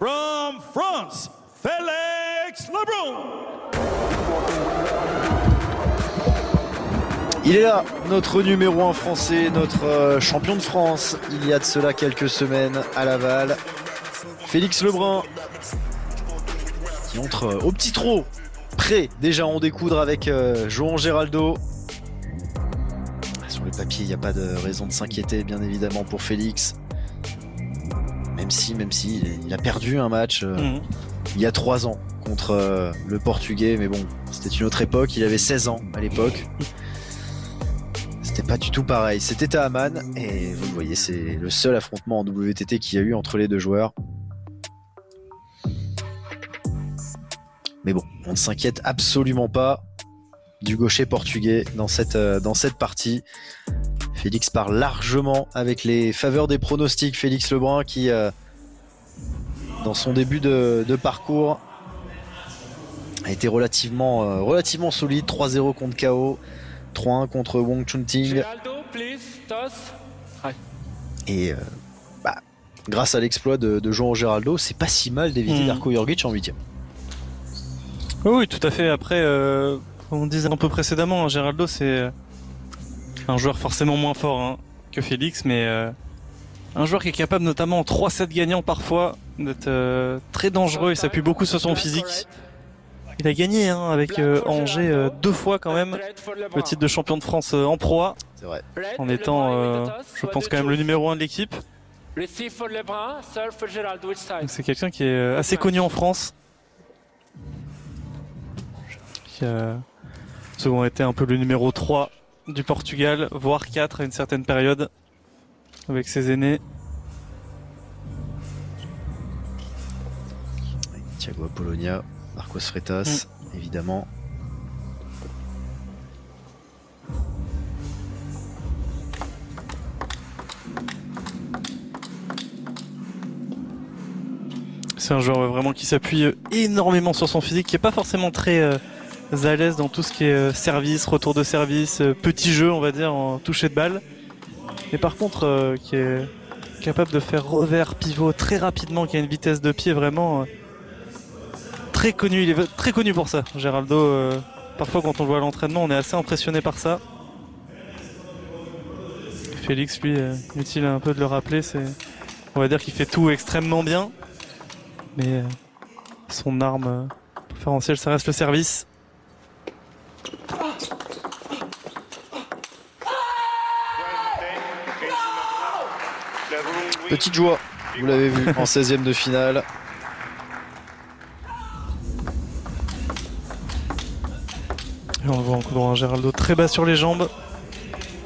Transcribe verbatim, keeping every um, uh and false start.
From France, Félix Lebrun. Il est là, notre numéro un français, notre euh, champion de France, il y a de cela quelques semaines à Laval. Félix Lebrun, qui entre euh, au petit trot, prêt déjà à en découdre avec euh, João Geraldo. Sur le papier, il n'y a pas de raison de s'inquiéter, bien évidemment, pour Félix. Même si, même si, il a perdu un match euh, mmh. il y a trois ans contre euh, le Portugais, mais bon, c'était une autre époque, il avait seize ans à l'époque. C'était pas du tout pareil, c'était à Amman et vous le voyez, c'est le seul affrontement en W T T qu'il y a eu entre les deux joueurs. Mais bon, on ne s'inquiète absolument pas du gaucher portugais dans cette, euh, dans cette partie. Félix part largement avec les faveurs des pronostics. Félix Lebrun qui, euh, dans son début de, de parcours, a été relativement, euh, relativement solide. trois zéro contre K O. trois un contre Wong Chunting. Et euh, bah, grâce à l'exploit de, de João Geraldo, c'est pas si mal d'éviter mmh. Darko Jurgic en huitième. Oui, oui, tout à fait. Après, euh, comme on disait un peu précédemment, hein, Geraldo c'est un joueur forcément moins fort hein, que Félix, mais euh, un joueur qui est capable notamment en trois sept gagnants parfois d'être euh, très dangereux et s'appuie beaucoup sur son physique. Il a gagné hein, avec euh, Angers euh, deux fois quand même le titre de champion de France euh, en Pro A. C'est vrai. En étant, euh, je pense quand même le numéro un de l'équipe. C'est quelqu'un qui est euh, assez connu en France. Qui a souvent été un peu le numéro trois du Portugal, voire quatre à une certaine période avec ses aînés. Thiago Apollonia. Marcos Freitas, mmh. évidemment. C'est un joueur vraiment qui s'appuie énormément sur son physique, qui n'est pas forcément très euh, à l'aise dans tout ce qui est euh, service, retour de service, euh, petit jeu, on va dire, en toucher de balle. Et par contre, euh, qui est capable de faire revers, pivot très rapidement, qui a une vitesse de pied vraiment... Euh, très connu, il est très connu pour ça. Geraldo, euh, parfois quand on le voit à l'entraînement, on est assez impressionné par ça. Félix, lui, euh, inutile un peu de le rappeler, c'est, on va dire qu'il fait tout extrêmement bien, mais euh, son arme euh, préférentielle, ça reste le service. Petite joie, vous l'avez vu en seizième de finale. Et on le voit encore un Geraldo très bas sur les jambes.